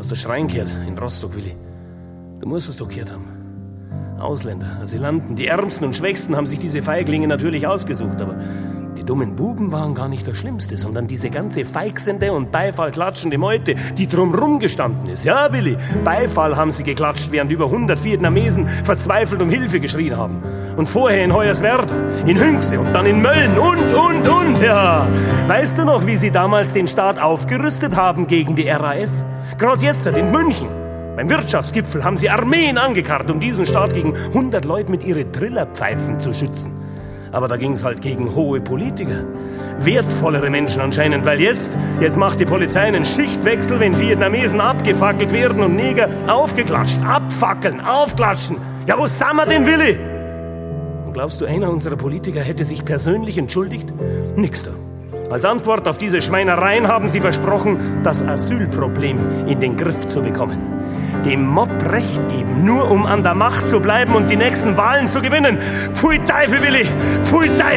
Hast du Schrein gehört in Rostock, Willi? Du musst es doch gehört haben. Ausländer, Asylanten, die Ärmsten und Schwächsten haben sich diese Feiglinge natürlich ausgesucht, aber die dummen Buben waren gar nicht das Schlimmste, sondern diese ganze feixende und Beifall klatschende Meute, die drumrum gestanden ist. Ja, Willi, Beifall haben sie geklatscht, während über 100 Vietnamesen verzweifelt um Hilfe geschrien haben. Und vorher in Hoyerswerda, in Hünxe und dann in Mölln und, ja. Weißt du noch, wie sie damals den Staat aufgerüstet haben gegen die RAF? Gerade jetzt in München. Beim Wirtschaftsgipfel haben sie Armeen angekarrt, um diesen Staat gegen 100 Leute mit ihren Trillerpfeifen zu schützen. Aber da ging's halt gegen hohe Politiker. Wertvollere Menschen anscheinend, weil jetzt macht die Polizei einen Schichtwechsel, wenn Vietnamesen abgefackelt werden und Neger aufgeklatscht. Abfackeln, aufklatschen. Ja, wo sind wir denn, Willi? Und glaubst du, einer unserer Politiker hätte sich persönlich entschuldigt? Nix da. Als Antwort auf diese Schweinereien haben sie versprochen, das Asylproblem in den Griff zu bekommen. Dem Mob Recht geben, nur um an der Macht zu bleiben und die nächsten Wahlen zu gewinnen. Pfui Teufel, Willi! Pfui Teufel!